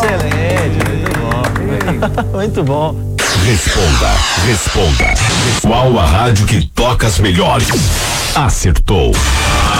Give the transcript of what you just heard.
Excelente, muito bom. Muito bom. Responda. Qual a rádio que toca as melhores? Acertou.